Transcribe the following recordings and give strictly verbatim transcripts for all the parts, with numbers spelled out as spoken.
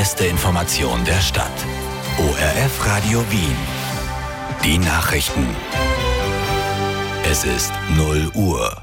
beste Information der Stadt. O R F Radio Wien. Die Nachrichten. Es ist null Uhr.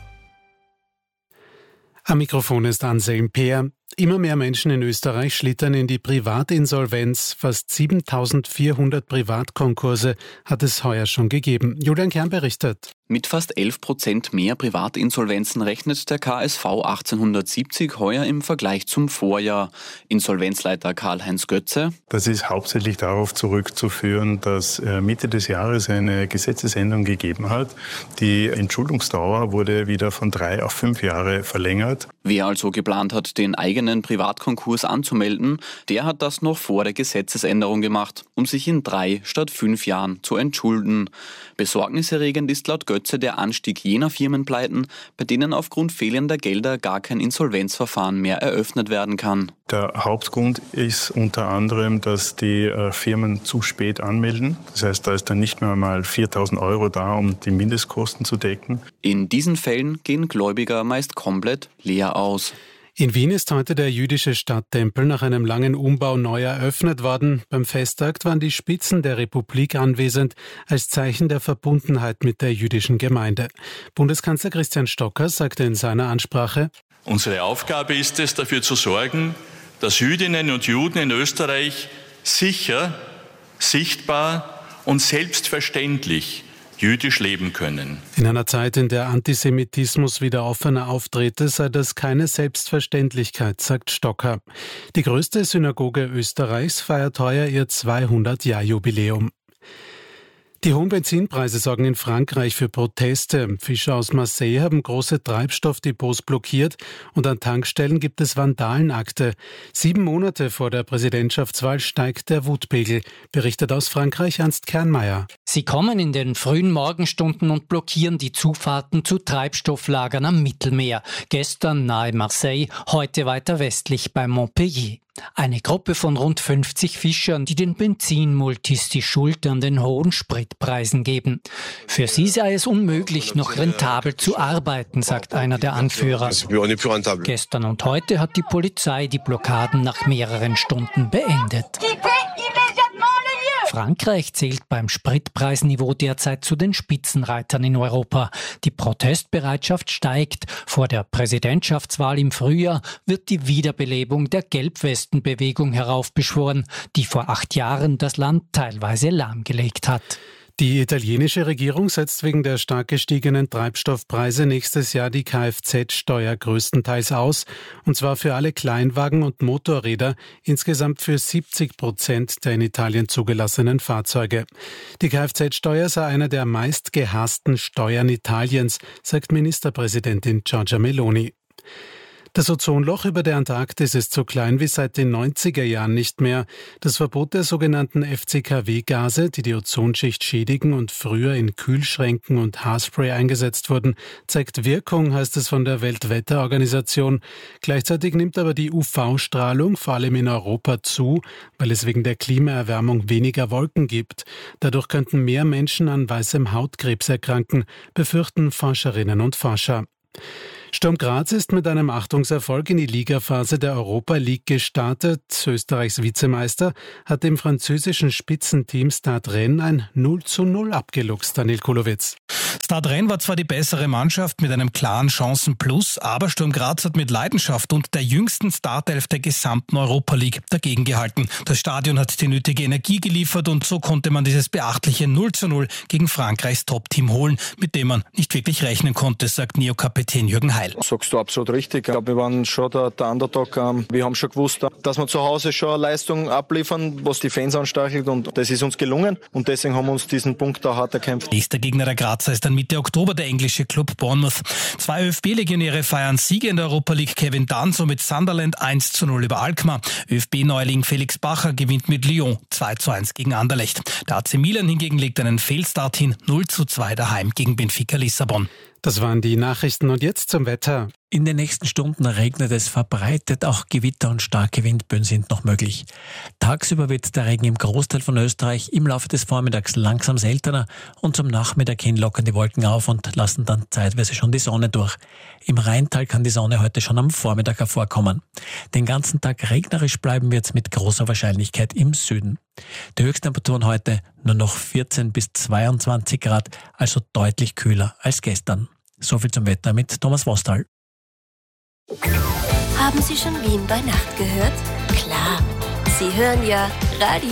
Am Mikrofon ist Anselm Peer. Immer mehr Menschen in Österreich schlittern in die Privatinsolvenz. Fast siebentausendvierhundert Privatkonkurse hat es heuer schon gegeben. Julian Kern berichtet. Mit fast elf Prozent mehr Privatinsolvenzen rechnet der K S V achtzehnhundertsiebzig heuer im Vergleich zum Vorjahr. Insolvenzleiter Karl-Heinz Götze. Das ist hauptsächlich darauf zurückzuführen, dass Mitte des Jahres eine Gesetzesänderung gegeben hat. Die Entschuldungsdauer wurde wieder von drei auf fünf Jahre verlängert. Wer also geplant hat, den eigenen Privatkonkurs anzumelden, der hat das noch vor der Gesetzesänderung gemacht, um sich in drei statt fünf Jahren zu entschulden. Besorgniserregend ist laut Götze der Anstieg jener Firmenpleiten, bei denen aufgrund fehlender Gelder gar kein Insolvenzverfahren mehr eröffnet werden kann. Der Hauptgrund ist unter anderem, dass die äh, Firmen zu spät anmelden. Das heißt, da ist dann nicht mehr mal viertausend Euro da, um die Mindestkosten zu decken. In diesen Fällen gehen Gläubiger meist komplett leer aus. In Wien ist heute der jüdische Stadttempel nach einem langen Umbau neu eröffnet worden. Beim Festakt waren die Spitzen der Republik anwesend, als Zeichen der Verbundenheit mit der jüdischen Gemeinde. Bundeskanzler Christian Stocker sagte in seiner Ansprache: Unsere Aufgabe ist es, dafür zu sorgen, dass Jüdinnen und Juden in Österreich sicher, sichtbar und selbstverständlich jüdisch leben können. In einer Zeit, in der Antisemitismus wieder offener auftrete, sei das keine Selbstverständlichkeit, sagt Stocker. Die größte Synagoge Österreichs feiert heuer ihr zweihundert-Jahr-Jubiläum. Die hohen Benzinpreise sorgen in Frankreich für Proteste. Fischer aus Marseille haben große Treibstoffdepots blockiert und an Tankstellen gibt es Vandalenakte. Sieben Monate vor der Präsidentschaftswahl steigt der Wutpegel, berichtet aus Frankreich Ernst Kernmeier. Sie kommen in den frühen Morgenstunden und blockieren die Zufahrten zu Treibstofflagern am Mittelmeer. Gestern nahe Marseille, heute weiter westlich bei Montpellier. Eine Gruppe von rund fünfzig Fischern, die den Benzinmultis die Schuld an den hohen Spritpreisen geben. Für sie sei es unmöglich, noch rentabel zu arbeiten, sagt einer der Anführer. Gestern und heute hat die Polizei die Blockaden nach mehreren Stunden beendet. Frankreich zählt beim Spritpreisniveau derzeit zu den Spitzenreitern in Europa. Die Protestbereitschaft steigt. Vor der Präsidentschaftswahl im Frühjahr wird die Wiederbelebung der Gelbwestenbewegung heraufbeschworen, die vor acht Jahren das Land teilweise lahmgelegt hat. Die italienische Regierung setzt wegen der stark gestiegenen Treibstoffpreise nächstes Jahr die Kfz-Steuer größtenteils aus, und zwar für alle Kleinwagen und Motorräder, insgesamt für siebzig Prozent der in Italien zugelassenen Fahrzeuge. Die Kfz-Steuer sei einer der meistgehassten Steuern Italiens, sagt Ministerpräsidentin Giorgia Meloni. Das Ozonloch über der Antarktis ist so klein wie seit den neunziger Jahren nicht mehr. Das Verbot der sogenannten F C K W-Gase, die die Ozonschicht schädigen und früher in Kühlschränken und Haarspray eingesetzt wurden, zeigt Wirkung, heißt es von der Weltwetterorganisation. Gleichzeitig nimmt aber die U V-Strahlung vor allem in Europa zu, weil es wegen der Klimaerwärmung weniger Wolken gibt. Dadurch könnten mehr Menschen an weißem Hautkrebs erkranken, befürchten Forscherinnen und Forscher. Sturm Graz ist mit einem Achtungserfolg in die Ligaphase der Europa League gestartet. Österreichs Vizemeister hat dem französischen Spitzenteam Stade Rennes ein null zu null abgeluchst. Daniel Kulowitz. Stade Rennes war zwar die bessere Mannschaft mit einem klaren Chancenplus, aber Sturm Graz hat mit Leidenschaft und der jüngsten Startelf der gesamten Europa League dagegen gehalten. Das Stadion hat die nötige Energie geliefert und so konnte man dieses beachtliche null zu null gegen Frankreichs Top-Team holen, mit dem man nicht wirklich rechnen konnte, sagt Neo-Kapitän Jürgen Heil. Sagst du absolut richtig. Ich glaube, wir waren schon der, der Underdog. Wir haben schon gewusst, dass wir zu Hause schon eine Leistung abliefern, was die Fans anstachelt, und das ist uns gelungen und deswegen haben wir uns diesen Punkt da hart erkämpft. Nächster Gegner der Grazer ist dann Mitte Oktober der englische Club Bournemouth. Zwei ÖFB-Legionäre feiern Siege in der Europa League. Kevin Danso mit Sunderland eins zu null über Alkmaar. ÖFB-Neuling Felix Bacher gewinnt mit Lyon zwei zu eins gegen Anderlecht. Der A C Milan hingegen legt einen Fehlstart hin, null zu zwei daheim gegen Benfica Lissabon. Das waren die Nachrichten und jetzt zum Wetter. In den nächsten Stunden regnet es verbreitet, auch Gewitter und starke Windböen sind noch möglich. Tagsüber wird der Regen im Großteil von Österreich im Laufe des Vormittags langsam seltener und zum Nachmittag hin lockern die Wolken auf und lassen dann zeitweise schon die Sonne durch. Im Rheintal kann die Sonne heute schon am Vormittag hervorkommen. Den ganzen Tag regnerisch bleiben wir jetzt mit großer Wahrscheinlichkeit im Süden. Die Höchsttemperaturen heute nur noch vierzehn bis zweiundzwanzig Grad, also deutlich kühler als gestern. Soviel zum Wetter mit Thomas Wostal. Haben Sie schon Wien bei Nacht gehört? Klar, Sie hören ja Radio